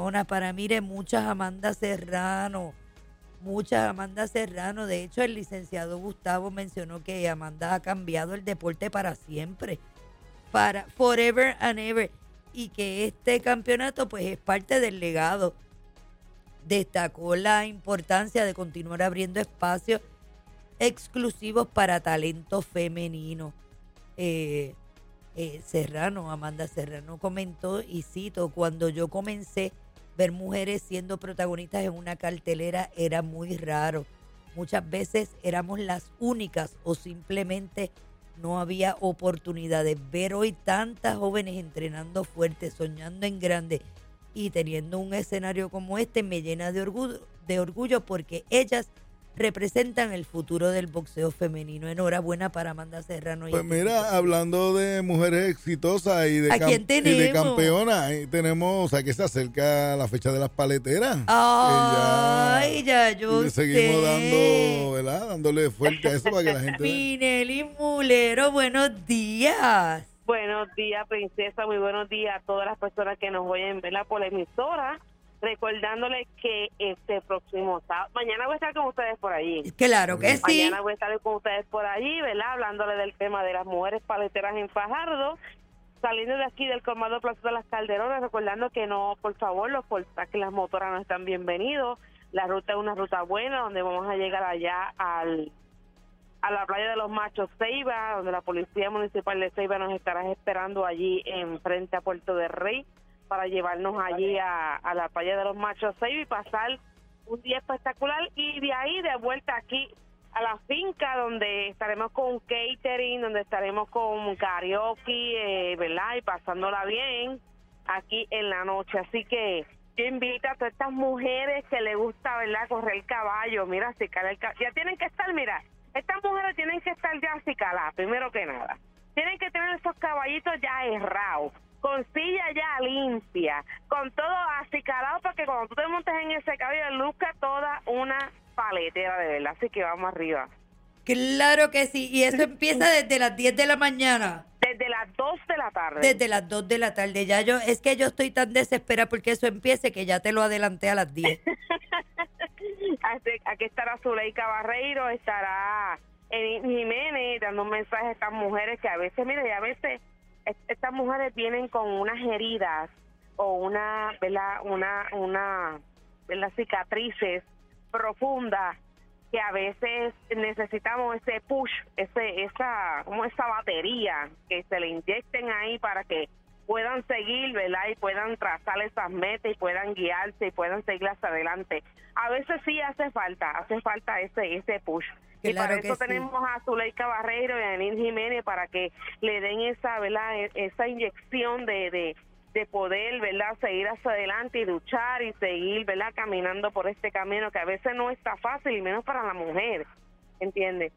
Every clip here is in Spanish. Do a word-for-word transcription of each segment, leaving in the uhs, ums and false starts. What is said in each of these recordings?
personas. Para mire, muchas Amanda Serrano. Muchas Amanda Serrano. De hecho, el licenciado Gustavo mencionó que Amanda ha cambiado el deporte para siempre. Para forever and ever. Y que este campeonato pues es parte del legado. Destacó la importancia de continuar abriendo espacios exclusivos para talento femenino. Eh, eh, Serrano, Amanda Serrano comentó, y cito, cuando yo comencé ver mujeres siendo protagonistas en una cartelera era muy raro. Muchas veces éramos las únicas o simplemente no había oportunidades. Ver hoy tantas jóvenes entrenando fuerte, soñando en grande y teniendo un escenario como este me llena de orgullo, de orgullo porque ellas representan el futuro del boxeo femenino. Enhorabuena para Amanda Serrano. Pues mira, hablando de mujeres exitosas y de, ¿A quién y de tenemos? campeonas, ahí tenemos, o sea, que se acerca la fecha de las paleteras. Ay, ya, y yo le seguimos sé. dando, ¿verdad? Dándole fuerte a eso para que la gente... Mineli Mulero, buenos días. Buenos días, princesa. Muy buenos días a todas las personas que nos oyen, ¿verdad? Por la emisora. Recordándoles que este próximo sábado, mañana voy a estar con ustedes por allí. Claro que sí. Mañana voy a estar con ustedes por allí, ¿verdad? Hablándole del tema de las mujeres paleteras en Fajardo. Saliendo de aquí del colmado Plaza de las Calderonas, recordando que no, por favor, los que las motoras no están bienvenidos. La ruta es una ruta buena, donde vamos a llegar allá al a la playa de los Machos Ceiba, donde la Policía Municipal de Ceiba nos estará esperando allí en frente a Puerto del Rey, para llevarnos allí a, a la playa de los Machos Ceiba y pasar un día espectacular, y de ahí de vuelta aquí a la finca, donde estaremos con catering, donde estaremos con karaoke, eh, ¿verdad? Y pasándola bien aquí en la noche. Así que yo invito a todas estas mujeres que les gusta, ¿verdad?, correr el caballo. Mira, si cala el caballo, ya tienen que estar, mira, estas mujeres tienen que estar ya acicaladas, primero que nada. Tienen que tener esos caballitos ya errados, con silla ya limpia, con todo acicalado, para que cuando tú te montes en ese caballo luzca toda una paletera de verdad. Así que vamos arriba. Claro que sí, y eso empieza desde las diez de la mañana. Desde las dos de la tarde. Desde las dos de la tarde. Ya yo, es que yo estoy tan desesperada porque eso empiece que ya te lo adelanté a las diez. Aquí estará Zuleika Barreiro, estará Enin Jiménez dando un mensaje a estas mujeres que a veces, mira, y a veces estas mujeres vienen con unas heridas o una, ¿verdad? Una, una, ¿verdad? Cicatrices profundas, que a veces necesitamos ese push, ese, esa, como esa batería que se le inyecten ahí para que puedan seguir, ¿verdad? Y puedan trazar esas metas y puedan guiarse y puedan seguir hacia adelante. A veces sí hace falta, hace falta ese, ese push. Claro, y para eso sí. tenemos a Zuleika Barreiro y a Enin Jiménez para que le den esa, ¿verdad? Esa inyección de, de, de poder, ¿verdad? Seguir hacia adelante y luchar y seguir, ¿verdad? Caminando por este camino que a veces no está fácil, y menos para la mujer, ¿entiendes?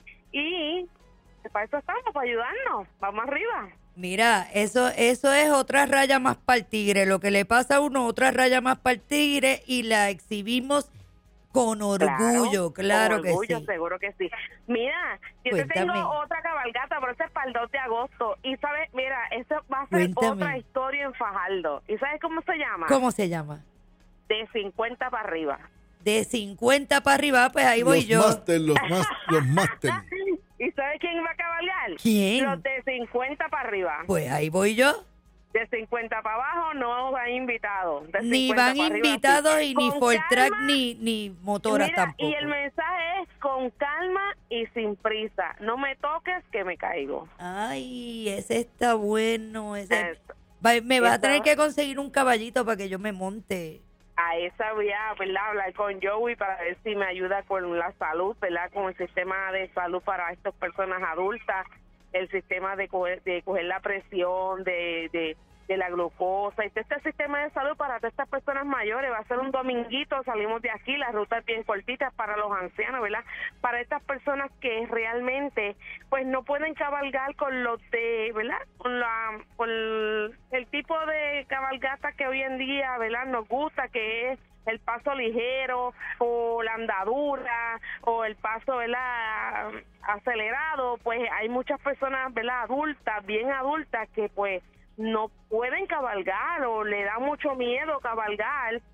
Y para eso estamos, para ayudarnos. Vamos arriba. Mira, eso eso es otra raya más para el tigre. Lo que le pasa a uno, otra raya más para el tigre, y la exhibimos con orgullo, claro, con orgullo, que sí. Seguro que sí. Mira, yo Cuéntame. te tengo otra cabalgata, pero esa es para el dos de agosto. Y sabes, mira, eso va a ser Cuéntame. otra historia en Fajardo. ¿Y sabes cómo se llama? ¿Cómo se llama? De cincuenta para arriba. De cincuenta para arriba, pues ahí voy los yo. Máster, los más, los máster. ¿Y sabes quién va a cabalgar? ¿Quién? Los de cincuenta para arriba. Pues ahí voy yo. De cincuenta para abajo no van invitados. De Ni cincuenta van para arriba, invitados sí. y ni Con full track calma. ni, ni motoras Mira, tampoco. y el mensaje es con calma y sin prisa. No me toques que me caigo. Ay, ese está bueno. Ese... Eso. Va- me vas a Eso. tener que conseguir un caballito para que yo me monte. A esa voy a, ¿verdad?, hablar con Joey para ver si me ayuda con la salud, ¿verdad?, con el sistema de salud para estas personas adultas, el sistema de coger, de coger la presión, de, de, de la glucosa, y este sistema de salud para todas estas personas mayores. Va a ser un dominguito, salimos de aquí, la ruta es bien cortita para los ancianos, ¿verdad?, para estas personas que realmente pues no pueden cabalgar con los de, ¿verdad?, con la con el, el tipo de cabalgata que hoy en día, ¿verdad?, nos gusta, que es el paso ligero o la andadura o el paso, ¿verdad?, acelerado. Pues hay muchas personas, ¿verdad?, adultas, bien adultas, que pues no pueden cabalgar o le da mucho miedo cabalgar